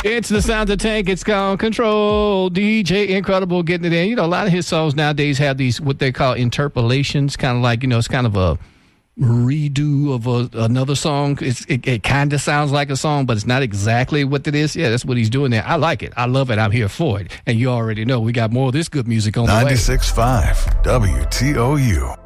It's the sound of Tank. It's called Control. DJ Incredible getting it in. You know, a lot of his songs nowadays have these, what they call interpolations, kind of like, you know, it's kind of a redo of another song. It kind of sounds like a song, but it's not exactly what it is. Yeah, that's what he's doing there. I like it. I love it. I'm here for it. And you already know we got more of this good music on the way. 96.5 WTOU.